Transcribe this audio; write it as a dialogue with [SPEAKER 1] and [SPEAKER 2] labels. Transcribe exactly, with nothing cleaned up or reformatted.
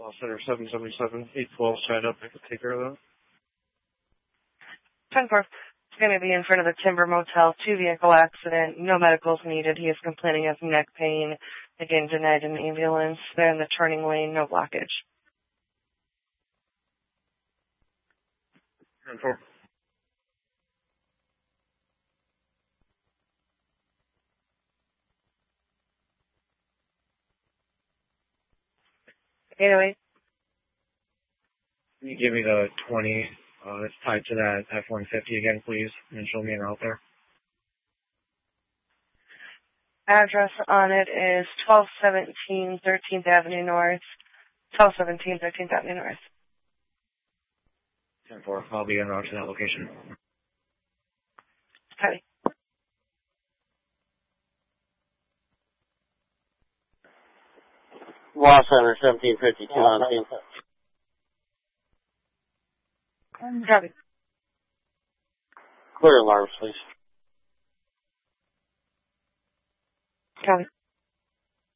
[SPEAKER 1] Law Center seven seventy-seven, eight twelve tied up. I could take care of that.
[SPEAKER 2] ten four. It's going to be in front of the Timber Motel, two-vehicle accident, no medicals needed. He is complaining of neck pain. Again, denied an ambulance. They're in the turning lane, no blockage.
[SPEAKER 1] ten four.
[SPEAKER 2] Anyway.
[SPEAKER 1] Can you give me the twenty uh, that's tied to that F one fifty again, please, and show me an route there?
[SPEAKER 2] Address on it is twelve seventeen thirteenth Avenue North. twelve seventeen thirteenth Avenue North.
[SPEAKER 1] ten four. I'll be en route to that location.
[SPEAKER 2] Copy.
[SPEAKER 3] Law Center seventeen fifty-two on scene.
[SPEAKER 2] Copy.
[SPEAKER 3] Clear alarms, please.
[SPEAKER 2] Copy.